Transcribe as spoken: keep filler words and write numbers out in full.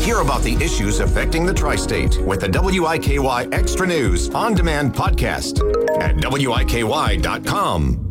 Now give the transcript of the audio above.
Hear about the issues affecting the tri-state with the W I K Y Extra News On Demand podcast at W I K Y dot com.